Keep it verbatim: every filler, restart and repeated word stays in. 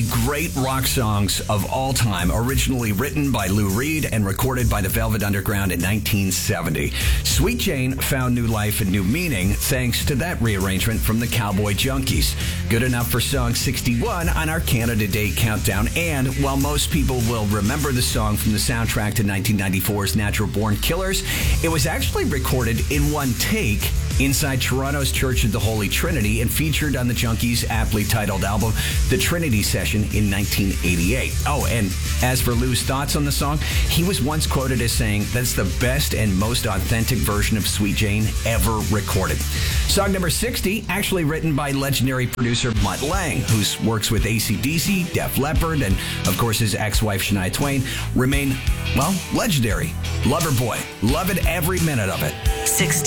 great rock songs of all time, originally written by Lou Reed and recorded by the Velvet Underground in nineteen seventy. Sweet Jane found new life and new meaning thanks to that rearrangement from the Cowboy Junkies. Good enough for song sixty-one on our Canada Day countdown. And while most people will remember the song from the soundtrack to nineteen ninety-four's Natural Born Killers, it was actually recorded in one take inside Toronto's Church of the Holy Trinity and featured on the Junkies' aptly titled album, The Trinity Session, in nineteen eighty-eight. Oh, and as for Lou's thoughts on the song, he was once quoted as saying, "That's the best and most authentic version of Sweet Jane ever recorded." Song number sixty, actually written by legendary producer Mutt Lange, who works with A C D C, Def Leppard, and of course his ex-wife Shania Twain, remain, well, legendary. Loverboy. Love it, every minute of it. sixty.